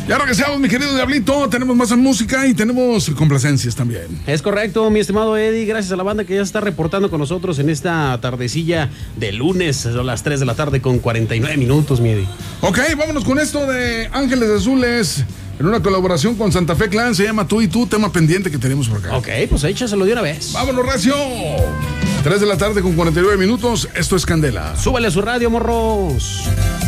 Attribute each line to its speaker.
Speaker 1: Ya regresamos, mi querido Diablito. Tenemos más música y tenemos complacencias también.
Speaker 2: Es correcto, mi estimado Eddie. Gracias a la banda que ya está reportando con nosotros en esta tardecilla de lunes a las 3 de la tarde con 49 minutos, mi Eddie.
Speaker 1: Ok, vámonos con esto de Ángeles Azules. En una colaboración con Santa Fe Clan, se llama Tú y Tú, tema pendiente que tenemos por acá.
Speaker 2: Ok, pues échaselo de una vez.
Speaker 1: ¡Vámonos, recio! 3 de la tarde con 49 minutos, esto es Candela.
Speaker 2: Súbale a su radio, morros.